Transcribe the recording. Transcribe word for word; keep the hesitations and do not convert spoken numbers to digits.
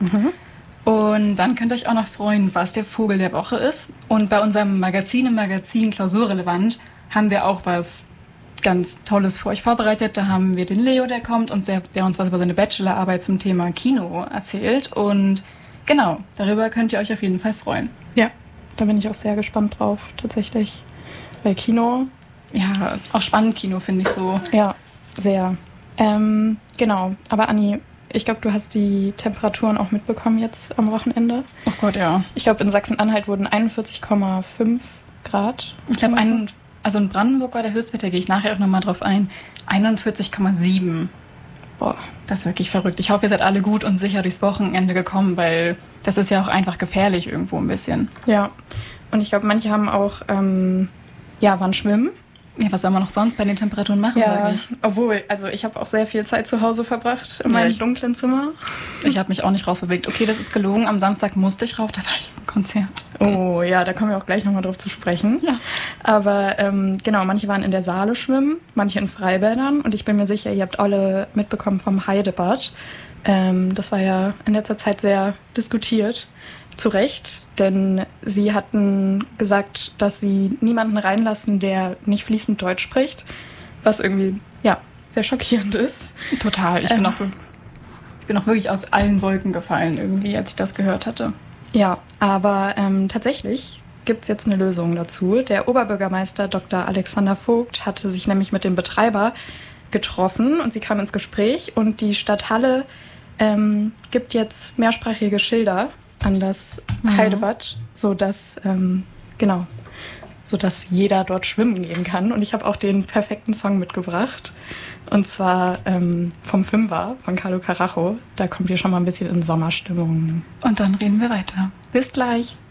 Mhm. Und dann könnt ihr euch auch noch freuen, was der Vogel der Woche ist. Und bei unserem Magazin im Magazin Klausurrelevant haben wir auch was ganz Tolles für euch vorbereitet. Da haben wir den Leo, der kommt und der, der uns was über seine Bachelorarbeit zum Thema Kino erzählt. Und genau, darüber könnt ihr euch auf jeden Fall freuen. Ja, da bin ich auch sehr gespannt drauf, tatsächlich. Bei Kino. Ja, auch spannend Kino, finde ich so. Ja, sehr. Ähm, genau, aber Anni, ich glaube, du hast die Temperaturen auch mitbekommen jetzt am Wochenende. Oh Gott, ja. Ich glaube, in Sachsen-Anhalt wurden einundvierzig Komma fünf Grad. Ich glaube, ein, also in Brandenburg war der Höchstwert, da gehe ich nachher auch nochmal drauf ein, einundvierzig Komma sieben. Boah, das ist wirklich verrückt. Ich hoffe, ihr seid alle gut und sicher durchs Wochenende gekommen, weil das ist ja auch einfach gefährlich irgendwo ein bisschen. Ja, und ich glaube, manche haben auch, ähm, ja, waren schwimmen. Ja, was soll man noch sonst bei den Temperaturen machen, Ja, sage ich. obwohl, also ich habe auch sehr viel Zeit zu Hause verbracht, in Ja, meinem ich- dunklen Zimmer. Ich habe mich auch nicht rausbewegt. Okay, das ist gelogen. Am Samstag musste ich rauf, da war ich auf dem Konzert. Oh ja, da kommen wir auch gleich nochmal drauf zu sprechen. Ja. Aber ähm, genau, manche waren in der Saale schwimmen, manche in Freibädern. Und ich bin mir sicher, ihr habt alle mitbekommen vom Heidebad. Ähm, das war ja in letzter Zeit sehr diskutiert. Zu Recht, denn sie hatten gesagt, dass sie niemanden reinlassen, der nicht fließend Deutsch spricht. Was irgendwie, ja, sehr schockierend ist. Total. Ich bin, Ähm. auch, ich bin auch wirklich aus allen Wolken gefallen irgendwie, als ich das gehört hatte. Ja, aber ähm, tatsächlich gibt es jetzt eine Lösung dazu. Der Oberbürgermeister Doktor Alexander Vogt hatte sich nämlich mit dem Betreiber getroffen und sie kamen ins Gespräch und die Stadt Halle ähm, gibt jetzt mehrsprachige Schilder an das Mhm. Heidebad, sodass, ähm, genau, sodass jeder dort schwimmen gehen kann. Und ich habe auch den perfekten Song mitgebracht. Und zwar ähm, vom Fünfer von Carlo Carajo. Da kommt ihr schon mal ein bisschen in Sommerstimmung. Und dann reden wir weiter. Bis gleich.